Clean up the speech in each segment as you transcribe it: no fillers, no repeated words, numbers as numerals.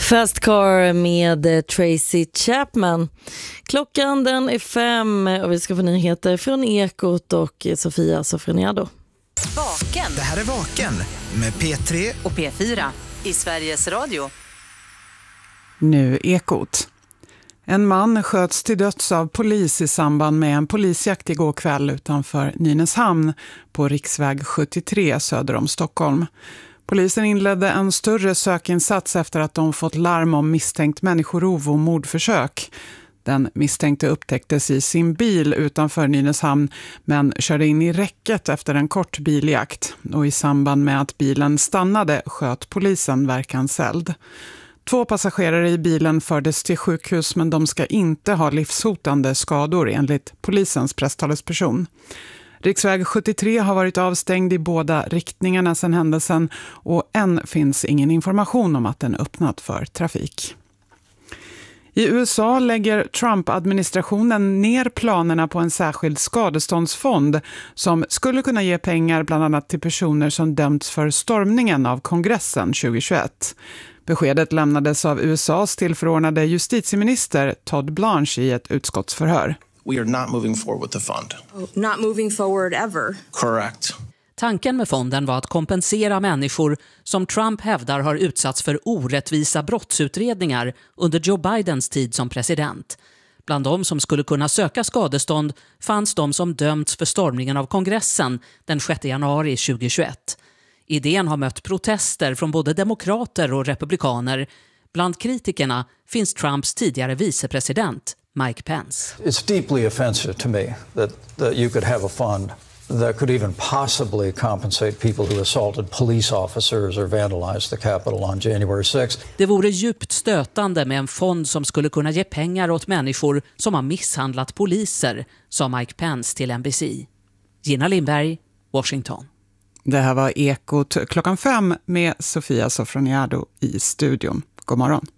Fast Car med Tracy Chapman. Klockan den är 5 och vi ska få nyheter från Ekot och Sofia Sofroniado. Vaken. Det här är Vaken med P3 och P4 i Sveriges Radio. Nu Ekot. En man sköts till döds av polis i samband med en polisjakt igår kväll utanför Nynäshamn på riksväg 73 söder om Stockholm. Polisen inledde en större sökinsats efter att de fått larm om misstänkt människorov och mordförsök. Den misstänkte upptäcktes i sin bil utanför Nynäshamn men körde in i räcket efter en kort biljakt. Och i samband med att bilen stannade sköt polisen verkanseld. 2 passagerare i bilen fördes till sjukhus men de ska inte ha livshotande skador enligt polisens presstalesperson. Riksväg 73 har varit avstängd i båda riktningarna sedan händelsen och än finns ingen information om att den öppnat för trafik. I USA lägger Trump-administrationen ner planerna på en särskild skadeståndsfond som skulle kunna ge pengar bland annat till personer som dömts för stormningen av kongressen 2021. Beskedet lämnades av USAs tillförordnade justitieminister Todd Blanche i ett utskottsförhör. We are not moving forward with the fund. Not moving forward ever. Correct. Tanken med fonden var att kompensera människor som Trump hävdar har utsatts för orättvisa brottsutredningar under Joe Bidens tid som president. Bland de som skulle kunna söka skadestånd fanns de som dömts för stormningen av kongressen den 6 januari 2021. Idén har mött protester från både demokrater och republikaner. Bland kritikerna finns Trumps tidigare vicepresident Mike Pence. It's deeply offensive to me that you could have a fund that could even possibly compensate people who assaulted police officers or vandalized the Capitol on January 6th. Det vore djupt stötande med en fond som skulle kunna ge pengar åt människor som har misshandlat poliser, sa Mike Pence till NBC. Gina Lindberg, Washington. Det här var Ekot klockan 5 med Sofia Sofroniado i studion. God morgon.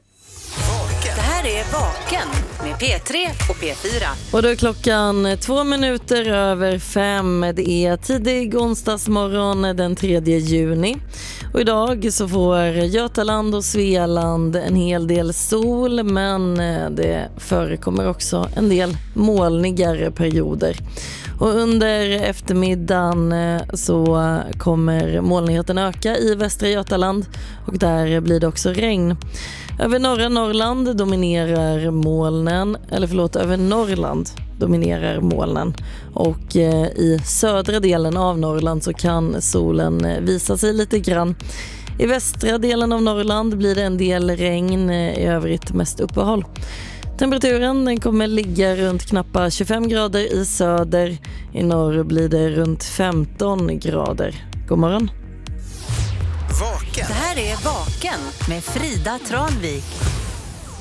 Det här är Vaken med P3 och P4. Och då är klockan 2 minuter över 5. Det är tidig onsdagsmorgon den 3 juni. Och idag så får Götaland och Svealand en hel del sol, men det förekommer också en del molnigare perioder. Och under eftermiddagen så kommer molnigheten öka i västra Götaland och där blir det också regn. Över norra Norrland dominerar molnen, över Norrland dominerar molnen och i södra delen av Norrland så kan solen visa sig lite grann. I västra delen av Norrland blir det en del regn, i övrigt mest uppehåll. Temperaturen den kommer ligga runt knappa 25 grader i söder. I norr blir det runt 15 grader. God morgon. Vaken. Det här är Vaken med Frida Tranvik.